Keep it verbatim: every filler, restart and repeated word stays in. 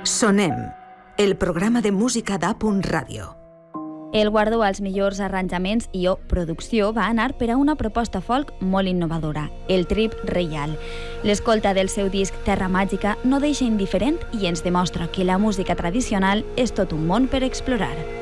Sonem, el programa de música d'A Ràdio. El guardó als millors arranjaments i o producció va anar per a una proposta folk molt innovadora, el trip reial. L'escolta del seu disc Terra Màgica no deixa indiferent i ens demostra que la música tradicional és tot un món per explorar.